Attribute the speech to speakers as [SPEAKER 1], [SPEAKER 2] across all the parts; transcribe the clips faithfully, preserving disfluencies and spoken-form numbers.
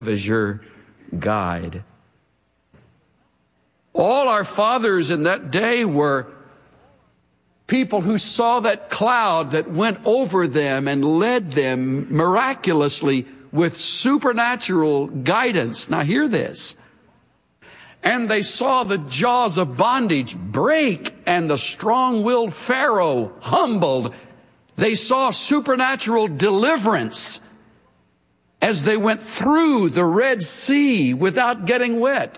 [SPEAKER 1] as your guide. All our fathers in that day were people who saw that cloud that went over them and led them miraculously with supernatural guidance. Now hear this. And they saw the jaws of bondage break and the strong-willed Pharaoh humbled. They saw supernatural deliverance as they went through the Red Sea without getting wet.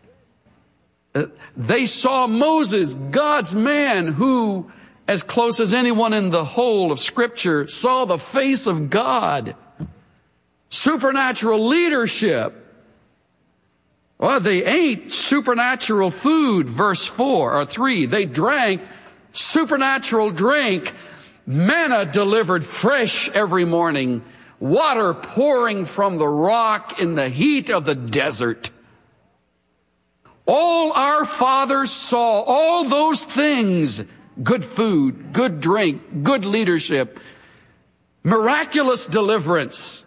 [SPEAKER 1] They saw Moses, God's man, who, as close as anyone in the whole of Scripture, saw the face of God. Supernatural leadership. Well, they ate supernatural food, verse four or three. They drank supernatural drink, manna delivered fresh every morning, water pouring from the rock in the heat of the desert. All our fathers saw all those things: good food, good drink, good leadership, miraculous deliverance,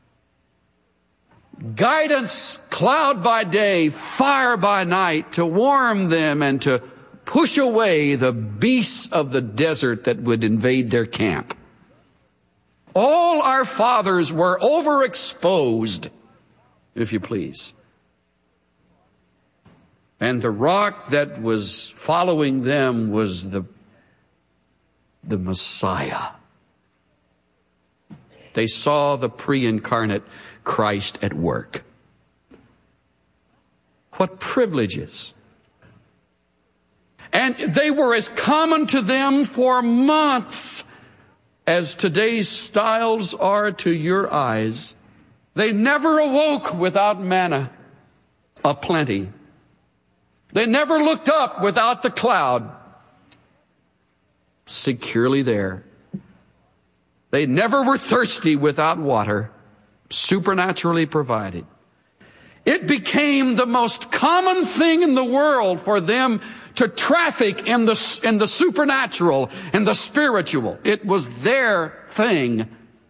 [SPEAKER 1] guidance, cloud by day, fire by night, to warm them and to push away the beasts of the desert that would invade their camp. All our fathers were overexposed, if you please. And the rock that was following them was the, the Messiah. They saw the pre-incarnate Christ at work. What privileges. And they were as common to them for months as today's styles are to your eyes. They never awoke without manna aplenty. They never looked up without the cloud securely there. They never were thirsty without water supernaturally provided. It became the most common thing in the world for them to traffic in the, in the supernatural and the spiritual. It was their thing.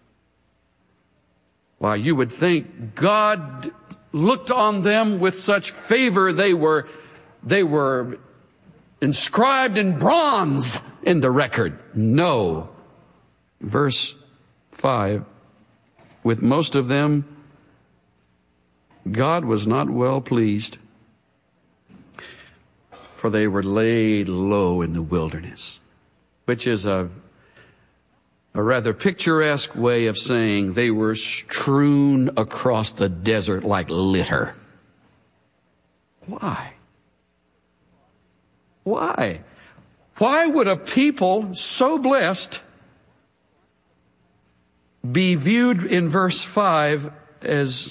[SPEAKER 1] Why, you would think God looked on them with such favor. They were, they were inscribed in bronze in the record. No. Verse five, with most of them, God was not well pleased, for they were laid low in the wilderness, which is a, a rather picturesque way of saying they were strewn across the desert like litter. Why? Why? Why would a people so blessed be viewed in verse five as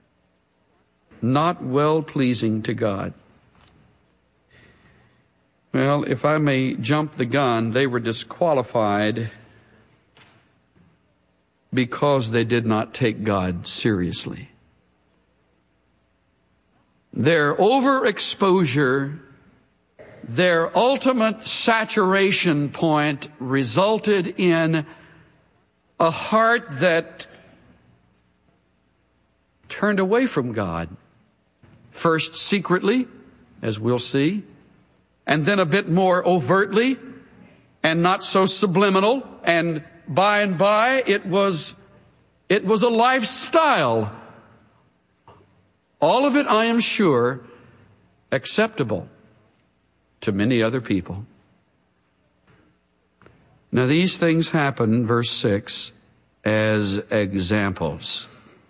[SPEAKER 1] not well-pleasing to God? Well, if I may jump the gun, they were disqualified because they did not take God seriously. Their overexposure, their ultimate saturation point resulted in a heart that turned away from God. First secretly, as we'll see, and then a bit more overtly, and not so subliminal, and by and by it was, it was a lifestyle. All of it, I am sure, acceptable to many other people. Now these things happen, verse six, as examples.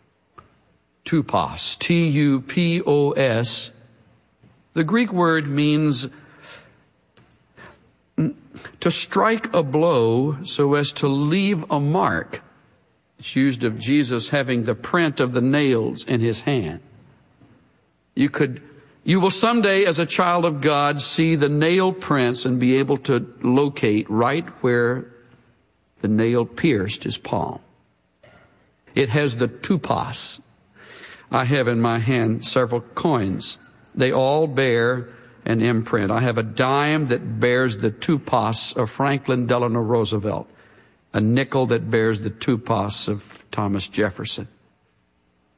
[SPEAKER 1] Tupos, T U P O S. The Greek word means to strike a blow so as to leave a mark. It's used of Jesus having the print of the nails in his hand. You could, you will someday, as a child of God, see the nail prints and be able to locate right where the nail pierced his palm. It has the tupos. I have in my hand several coins. They all bear an imprint. I have a dime that bears the tupos of Franklin Delano Roosevelt, a nickel that bears the tupos of Thomas Jefferson.